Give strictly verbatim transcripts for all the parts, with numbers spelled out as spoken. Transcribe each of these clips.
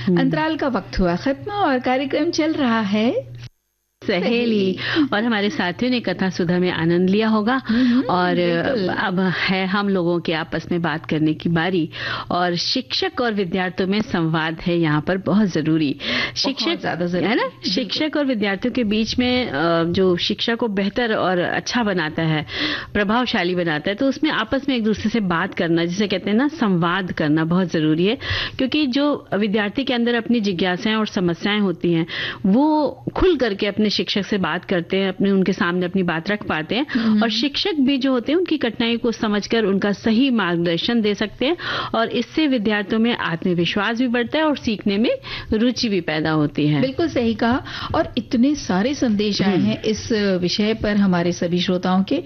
अंतराल का वक्त हुआ खत्म और कार्यक्रम चल रहा है सहेली। और हमारे साथियों ने कथा सुधा में आनंद लिया होगा और अब है हम लोगों के आपस में बात करने की बारी। और शिक्षक और विद्यार्थियों में संवाद है यहाँ पर बहुत जरूरी। शिक्षक ज्यादा जरूरी है ना, शिक्षक और विद्यार्थियों के बीच में जो शिक्षा को बेहतर और अच्छा बनाता है, प्रभावशाली बनाता है, तो उसमें आपस में एक दूसरे से बात करना, जिसे कहते हैं ना संवाद करना, बहुत जरूरी है। क्योंकि जो विद्यार्थी के अंदर अपनी जिज्ञासाएं और समस्याएं होती हैं वो खुल करके अपने शिक्षक से बात करते हैं, अपने उनके सामने अपनी बात रख पाते हैं। और शिक्षक भी जो होते हैं उनकी कठिनाई को समझकर उनका सही मार्गदर्शन दे सकते हैं और इससे विद्यार्थियों में आत्मविश्वास भी बढ़ता है और सीखने में रुचि भी पैदा होती है। बिल्कुल सही कहा। और इतने सारे संदेश आए हैं इस विषय पर हमारे सभी श्रोताओं के।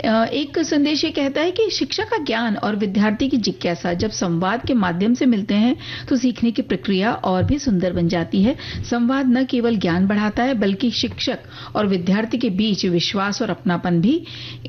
एक संदेश ये कहता है कि शिक्षा का ज्ञान और विद्यार्थी की जिज्ञासा जब संवाद के माध्यम से मिलते हैं तो सीखने की प्रक्रिया और भी सुंदर बन जाती है। संवाद न केवल ज्ञान बढ़ाता है बल्कि शिक्षक और विद्यार्थी के बीच विश्वास और अपनापन भी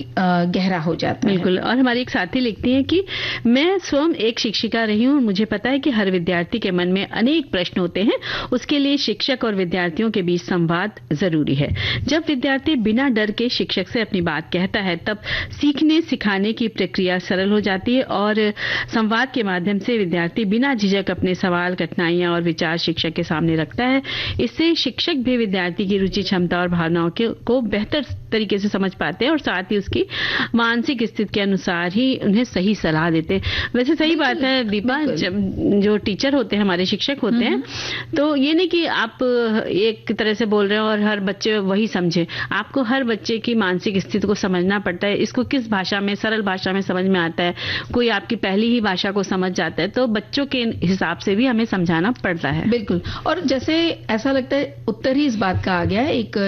गहरा हो जाता है। बिल्कुल। और हमारी एक साथी लिखती हैं कि मैं स्वयं एक शिक्षिका रही हूं, मुझे पता है कि हर विद्यार्थी के मन में अनेक प्रश्न होते हैं, उसके लिए शिक्षक और विद्यार्थियों के बीच संवाद जरूरी है। जब विद्यार्थी बिना डर के शिक्षक से अपनी बात कहता है तब सीखने सिखाने की प्रक्रिया सरल हो जाती है और संवाद के माध्यम से विद्यार्थी बिना झिझक अपने सवाल, कठिनाइयां और विचार शिक्षक के सामने रखता है। इससे शिक्षक भी विद्यार्थी की रुचि, क्षमता और भावनाओं के को बेहतर तरीके से समझ पाते हैं और साथ ही उसकी मानसिक स्थिति के अनुसार ही उन्हें सही सलाह देते हैं। वैसे सही बात है दीपा, जब जो टीचर होते हैं, हमारे शिक्षक होते हैं, तो ये नहीं कि आप एक तरह से बोल रहे हो और हर बच्चे वही समझे। आपको हर बच्चे की मानसिक स्थिति को समझना पड़ता है, इसको किस भाषा में, सरल भाषा में समझ में आता है। कोई आपकी पहली ही भाषा को समझ जाता है तो बच्चों के हिसाब से भी हमें समझाना पड़ता है। बिल्कुल। और जैसे ऐसा लगता है उत्तर ही इस बात का आ गया है एक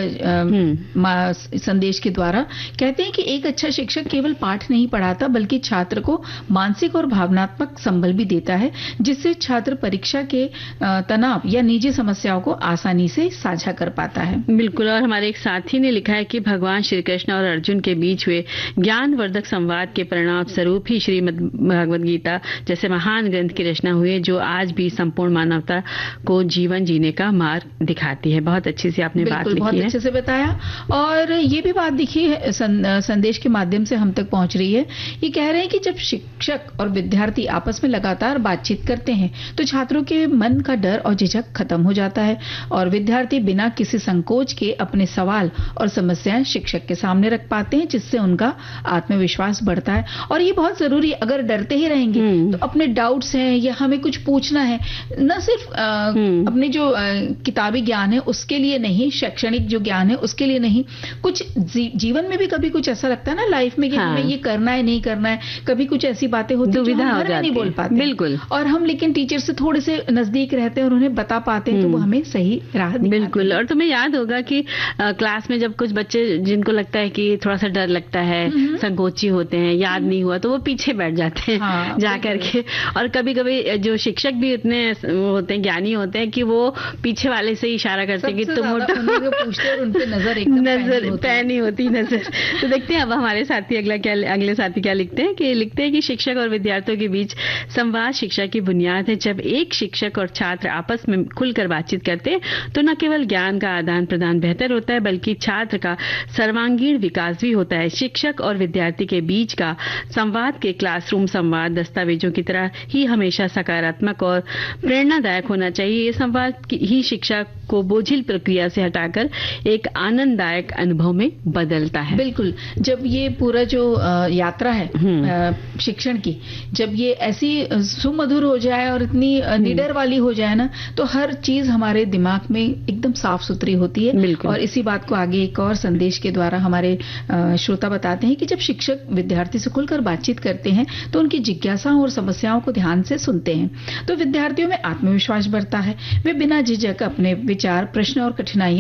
संदेश के द्वारा। कहते हैं कि एक अच्छा शिक्षक केवल पाठ नहीं पढ़ाता बल्कि छात्र को मानसिक और भावनात्मक संबल भी देता है, जिससे छात्र परीक्षा के तनाव या निजी समस्याओं को आसानी से साझा कर पाता है। बिल्कुल। और हमारे एक साथी ने लिखा है कि भगवान श्री कृष्ण और अर्जुन के बीच हुए ज्ञानवर्धक संवाद के परिणाम स्वरूप ही श्रीमद् भगवद गीता जैसे महान ग्रंथ की रचना हुई है, जो आज भी संपूर्ण मानवता को जीवन जीने का मार्ग दिखाती है। बहुत अच्छी से आपने बात लिखी है, बहुत अच्छे से बताया। और ये भी बात दिखी है संदेश के माध्यम से हम तक पहुंच रही है। ये कह रहे हैं कि जब शिक्षक और विद्यार्थी आपस में लगातार बातचीत करते हैं तो छात्रों के मन का डर और झिझक खत्म हो जाता है और विद्यार्थी बिना किसी संकोच के अपने सवाल और समस्याएं शिक्षक के सामने रख पाते हैं, जिससे उनका आत्मविश्वास बढ़ता है। और ये बहुत जरूरी, अगर डरते ही रहेंगे तो अपने डाउट्स हैं या हमें कुछ पूछना है, न सिर्फ आ, अपने जो आ, किताबी ज्ञान है उसके लिए नहीं, शैक्षणिक जो ज्ञान है उसके लिए नहीं, कुछ जी, जीवन में भी कभी कुछ ऐसा लगता है ना लाइफ में कि हाँ। हमें ये करना है नहीं करना है, कभी कुछ ऐसी बातें होती हैं जो हम घर में नहीं बोल पाते। बिल्कुल। और हम लेकिन टीचर से थोड़े से नजदीक रहते हैं और उन्हें बता पाते हैं तो वो हमें सही राह दिखाते हैं। बिल्कुल। और तुम्हें याद होगा कि आ, क्लास में जब कुछ बच्चे जिनको लगता है कि थोड़ा सा डर लगता है, संकोची होते हैं, याद नहीं हुआ, तो वो पीछे बैठ जाते हैं हाँ, जा करके। और कभी कभी जो शिक्षक भी इतने होते हैं, ज्ञानी होते हैं कि वो पीछे वाले से इशारा करते हैं कि तुम पूछते और उन पे नजर एकदम नजर पैनी होती नजर। तो देखते हैं अब हमारे साथी अगला क्या अगले साथी क्या लिखते हैं कि लिखते हैं कि शिक्षक और विद्यार्थियों के बीच संवाद शिक्षा की बुनियाद है। जब एक शिक्षक और छात्र आपस में खुलकर बातचीत करते हैं तो न केवल ज्ञान का आदान प्रदान बेहतर होता है बल्कि छात्र का सर्वांगीण विकास भी होता है। शिक्षक और विद्यार्थी के बीच का संवाद के क्लासरूम संवाद दस्तावेजों की तरह ही हमेशा सकारात्मक और प्रेरणादायक होना चाहिए। ये संवाद ही शिक्षा को बोझिल प्रक्रिया से हटाकर एक आनंददायक अनुभव में बदलता है। बिल्कुल। जब ये पूरा जो यात्रा है शिक्षण की, जब ये ऐसी सुमधुर हो जाए और इतनी निडर वाली हो जाए ना, तो हर चीज हमारे दिमाग में एकदम साफ सुथरी होती है। और इसी बात को आगे एक और संदेश के द्वारा हमारे श्रोता बताते हैं कि जब शिक्षक विद्यार्थी से खुलकर बातचीत करते हैं तो उनकी जिज्ञासाओं और समस्याओं को ध्यान से सुनते हैं तो विद्यार्थियों में आत्मविश्वास बढ़ता है। वे बिना झिझक अपने विचार, प्रश्न और कठिनाइयां साझा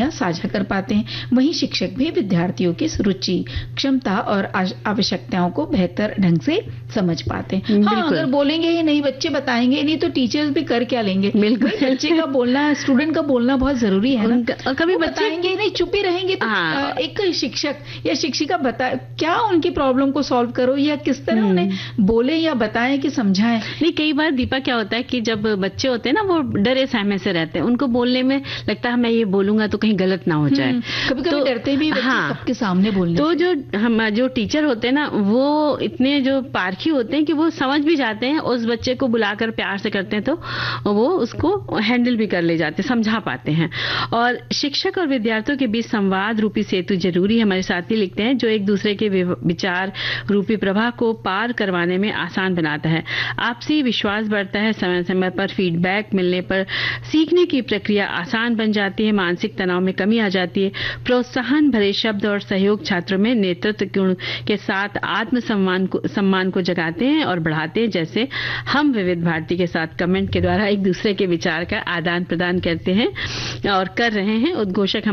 साझा कर पाते हैं, वहीं शिक्षक भी विद्यार्थियों की रुचि, क्षमता और आवश्यकताओं को बेहतर ढंग से समझ पाते हैं। हाँ, अगर बोलेंगे ही नहीं, बच्चे बताएंगे ही नहीं, तो टीचर्स भी कर क्या लेंगे? बिल्कुल, बच्चे का बोलना, स्टूडेंट का बोलना बहुत जरूरी है ना। कभी बच्चे बताएंगे ही नहीं, चुप ही रहेंगे तो हाँ। एक शिक्षक या शिक्षिका बता क्या उनकी प्रॉब्लम को सॉल्व करो, या किस तरह उन्हें बोले या बताएं कि समझाएं। नहीं, कई बार दीपा क्या होता है कि जब बच्चे होते हैं ना, वो डरे सहमे से रहते हैं, उनको बोलने में लगता है मैं ये बोलूंगा तो कहीं गलत ना हो जाए, कभी कभी तो, डरते भी हाँ, सबके सामने बोलने तो जो हम जो टीचर होते हैं ना, वो इतने जो पारखी होते हैं कि वो समझ भी जाते हैं, उस बच्चे को बुलाकर प्यार से करते हैं तो वो उसको हैंडल भी कर ले जाते हैं, समझा पाते हैं। और शिक्षक और विद्यार्थियों के बीच संवाद रूपी सेतु जरूरी है। हमारे साथी लिखते हैं, जो एक दूसरे के विचार रूपी प्रवाह को पार करवाने में आसान बनाता है। आपसी विश्वास बढ़ता है, समय समय पर फीडबैक मिलने पर सीखने की प्रक्रिया आसान बन जाती है, मानसिक तनाव में कमी आ जाती है, प्रोत्साहन भरे शब्द और सहयोग छात्रों में नेतृत्व गुण के साथ आत्म सम्मान को सम्मान को जगाते हैं और बढ़ाते हैं। जैसे हम विविध भारती के साथ कमेंट के द्वारा एक दूसरे के विचार का आदान प्रदान करते हैं और कर रहे हैं। उद्घोषक